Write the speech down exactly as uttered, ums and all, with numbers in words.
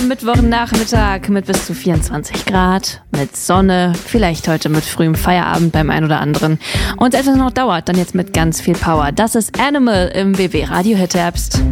Mittwochnachmittag mit bis zu vierundzwanzig Grad, mit Sonne, vielleicht heute mit frühem Feierabend beim einen oder anderen. Und etwas noch dauert, dann jetzt mit ganz viel Power. Das ist Animal im B W Radio Hit Herbst.